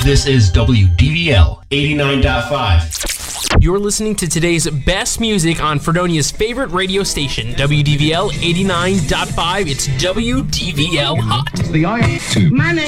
This is WDVL 89.5. You're listening to today's best music on Fredonia's favorite radio station, WDVL 89.5. It's WDVL Hot. My name